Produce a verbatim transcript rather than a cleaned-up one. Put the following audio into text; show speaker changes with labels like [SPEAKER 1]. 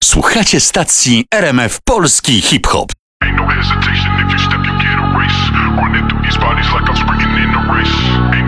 [SPEAKER 1] Słuchacie stacji R M F Polski Hip-Hop.
[SPEAKER 2] Ain't no hesitation if you step, you get a race. Running through these bodies like I'm sprinting in a race.